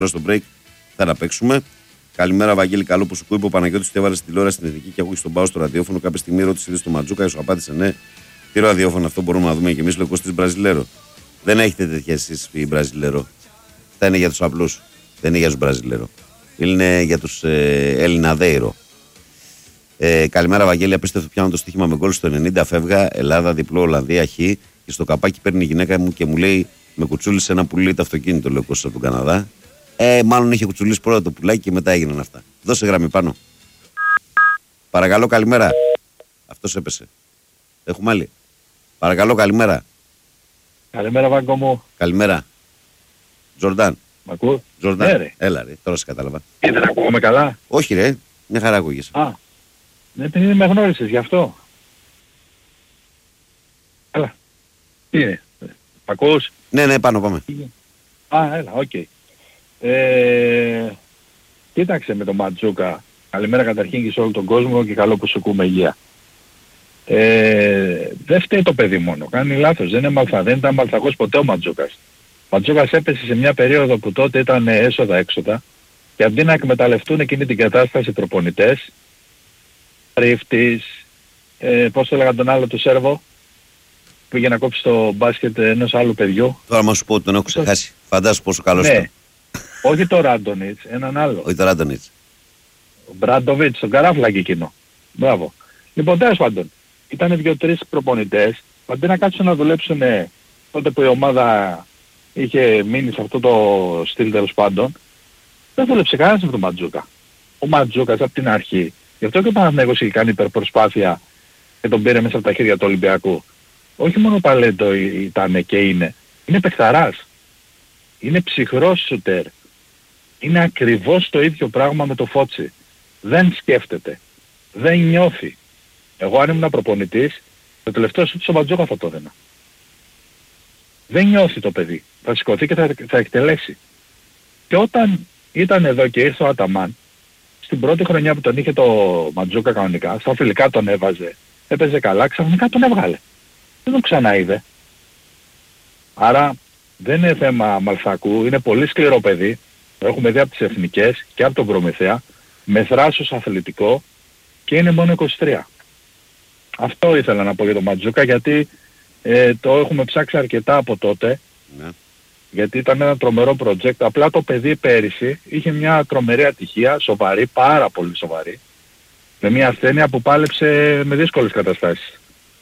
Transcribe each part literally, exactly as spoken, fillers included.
στο break θα να παίξουμε. Καλημέρα, Βαγγέλη. Καλό που σου ακούει. Ο Παναγιώτης του έβαλε στη τηλεόραση στην Εθνική και ακούει στον Πάο στο ραδιόφωνο. Κάποια στιγμή ρώτησε στο Ματζούκα, σου απάντησε ναι. Τι ραδιόφωνο αυτό μπορούμε να δούμε και εμείς, λέω Κώστης Μπραζιλέρο. Δεν έχετε τέτοια εσείς οι Μπραζιλέρο. Αυτά είναι για τους απλούς. Δεν είναι για τους Μπραζιλέρο. Είναι για τους ε, Ελληναδέιρο. Ε, καλημέρα, Βαγγέλη. Απίστευτο πιάνω το στοίχημα με γκολ στο ενενήντα. Φεύγα. Ελλάδα, διπλό, Ολλανδία, Χ. Και στο καπάκι παίρνει η γυναίκα μου και μου λέει με κουτσούλησε ένα πουλί το αυτοκίνητο, λέω Κώστα από τον Καναδά. Ε, μάλλον είχε κουτσουλήσει πρώτα το πουλάκι και μετά έγιναν αυτά. Δώσε γραμμή πάνω. Παρακαλώ, καλημέρα. Αυτός έπεσε. Έχουμε άλλη. Παρακαλώ, καλημέρα. Καλημέρα, Βάγκο μου. Καλημέρα. Τζορντάν. Μ' ακούς? Τζορντάν. Ναι, ρε. Έλα, ρε. Τώρα σε κατάλαβα. Ε, δεν ακούγομαι καλά. Όχι, ρε. Μια χαρά ακούγεσαι. Α, ναι, επειδή με γνώρισες γι' αυτό. Έλα. Τι είναι? Μ' ακούς? Ναι, ναι, πάνω πάμε. Α, έλα, οκ. Okay. Ε, κοίταξε με τον Ματζούκα. Καλημέρα καταρχήν και σε όλο τον κόσμο και καλό που σου ακούμε υγεία. Ε, δεν φταίει το παιδί μόνο. Κάνει λάθος. Δεν είναι μαλθα, δεν ήταν μαλθακός ποτέ ο Ματζούκας. Ο Ματζούκας έπεσε σε μια περίοδο που τότε ήταν έσοδα-έξοδα και αντί να εκμεταλλευτούν εκείνη την κατάσταση οι προπονητές, Ρίφτης, ε, πώς το έλεγαν τον άλλο του Σέρβο, που πήγε να κόψει το μπάσκετ ενός άλλου παιδιού. Τώρα μα σου πω ότι τον έχω ξεχάσει. Φαντάσου πόσο καλός ναι. ήταν. Όχι το Ράντονιτς, έναν άλλο. Όχι το Ράντονιτς. Ο Μπράντοβιτς, τον καράφλακι εκείνο. Μπράβο. Λοιπόν, τέλος πάντων, ήταν δύο-τρεις προπονητές, αντί να κάτσουν να δουλέψουν τότε που η ομάδα είχε μείνει σε αυτό το στυλ τέλος πάντων, δεν δούλεψε κανένας με τον Ματζούκα. Ο Ματζούκας από την αρχή, γι' αυτό και ο Παναθηναϊκός είχε κάνει υπερπροσπάθεια και τον πήρε μέσα από τα χέρια του Ολυμπιακού. Όχι μόνο ταλέντο ήταν και είναι, είναι παιχταράς. Είναι ψυχρός σουτέρ. Είναι ακριβώς το ίδιο πράγμα με το Φώτσι. Δεν σκέφτεται. Δεν νιώθει. Εγώ αν ήμουν προπονητής, το τελευταίο σουτ στο Ματζούκα θα το έδαινα. Δεν νιώθει το παιδί. Θα σηκωθεί και θα, θα εκτελέσει. Και όταν ήταν εδώ και ήρθε ο Αταμάν, στην πρώτη χρονιά που τον είχε το Ματζούκα κανονικά, στα φιλικά τον έβαζε, έπαιζε καλά, ξαφνικά τον έβγαλε. Δεν τον ξαναείδε. Άρα δεν είναι θέμα μαλθακού, είναι πολύ σκληρό παιδί. Το έχουμε δει από τις εθνικές και από τον Προμηθέα, με θράσος αθλητικό και είναι μόνο είκοσι τρία. Αυτό ήθελα να πω για τον Ματζούκα, γιατί ε, το έχουμε ψάξει αρκετά από τότε. Ναι. Γιατί ήταν ένα τρομερό project. Απλά το παιδί πέρυσι είχε μια τρομερή ατυχία, σοβαρή, πάρα πολύ σοβαρή, με μια ασθένεια που πάλεψε με δύσκολες καταστάσεις.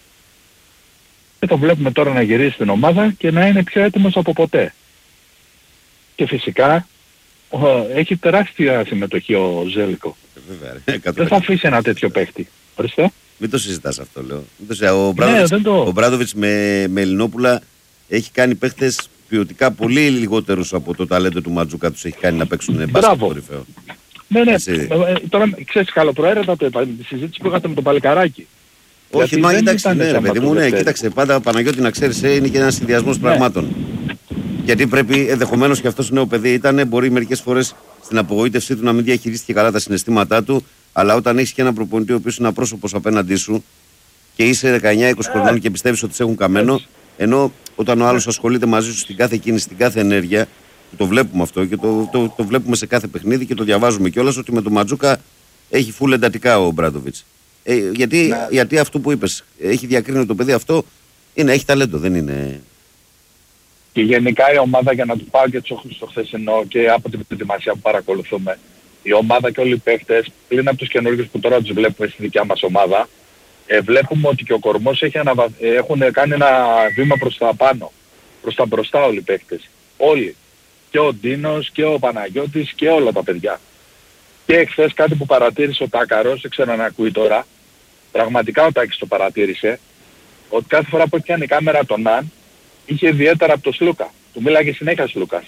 Και το βλέπουμε τώρα να γυρίσει στην ομάδα και να είναι πιο έτοιμος από ποτέ. Και φυσικά ο, έχει τεράστια συμμετοχή ο Ζέλικο. Βέβαια, δεν θα αφήσει ένα τέτοιο παίχτη. Ορίστε. Μην το συζητάς αυτό, λέω. Ο Μπράντοβιτς, ναι, το... Μπράντοβιτς με, με Ελληνόπουλα έχει κάνει παίχτες ποιοτικά πολύ λιγότερους από το ταλέντο του Ματζούκα, τους έχει κάνει να παίξουν μπάσκετ κορυφαίο. Ναι, ναι. Ε, τώρα ξέρεις καλοπροαίρετα το τη συζήτηση που είχατε με τον Παλικαράκη. Όχι, μα εντάξει, ναι, ρε παιδί μου, ναι, κοίταξε, πάντα Παναγιώτη να ξέρεις, είναι και ένας συνδυασμός ναι. πραγμάτων. Γιατί πρέπει, ενδεχομένως και αυτός νέο παιδί ήταν, μπορεί μερικές φορές στην απογοήτευσή του να μην διαχειρίστηκε καλά τα συναισθήματά του, αλλά όταν έχεις και ένα προπονητή ο οποίος είναι απρόσωπος απέναντί σου και είσαι δεκαεννιά είκοσι χρονών και πιστεύεις ότι σε έχουν καμένο, ενώ όταν ο άλλος ασχολείται μαζί σου στην κάθε κίνηση, στην κάθε ενέργεια, το βλέπουμε αυτό και το, το, το βλέπουμε σε κάθε παιχνίδι και το διαβάζουμε κιόλας ότι με τον Ματζούκα έχει φουλ εντατικά ο Μπράντοβιτς. Ε, γιατί, ναι. γιατί αυτό που είπες, έχει διακρίνει το παιδί αυτό, είναι, έχει ταλέντο, δεν είναι... Και γενικά η ομάδα, για να του πάω και στο χθεσινό και από την προετοιμασία που παρακολουθούμε, η ομάδα και όλοι οι παίκτες, πλην από τους καινούργιους που τώρα τους βλέπουμε στη δικιά μας ομάδα, ε, βλέπουμε ότι και ο κορμός έχει αναβα... έχουν κάνει ένα βήμα προς τα πάνω, προς τα μπροστά όλοι οι παίκτες. Όλοι. Και ο Ντίνος και ο Παναγιώτης και όλα τα παιδιά. Και εχθές κάτι που παρατήρησε ο Τάκαρος, δεν ξέρω αν ακούει τώρα, πραγματικά ο Τάκης το παρατήρησε, ότι κάθε φορά που έκανε η κάμερα τον Ναν, είχε ιδιαίτερα από τον Σλούκα. Του μίλαγε συνέχεια Σλούκας.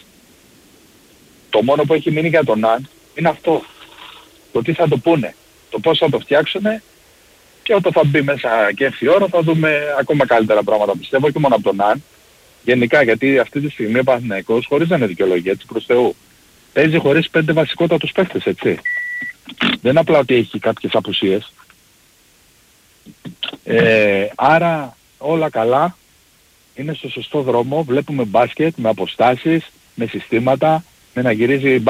Το μόνο που έχει μείνει για τον Ναν είναι αυτό. Το τι θα το πούνε, το πώς θα το φτιάξουνε και όταν θα μπει μέσα και έρθει η ώρα θα δούμε ακόμα καλύτερα πράγματα, πιστεύω, και μόνο από τον Ναν. Γενικά, γιατί αυτή τη στιγμή ο Παναθηναϊκός, χωρίς να είναι δικαιολογία, έτσι προς Θεού, παίζει χωρίς πέντε βασικότατους παίχτες, έτσι. Δεν είναι απλά ότι έχει κάποιες απουσίες. Ε, άρα όλα καλά, είναι στο σωστό δρόμο, βλέπουμε μπάσκετ με αποστάσεις, με συστήματα, Ναι, να γυρίζει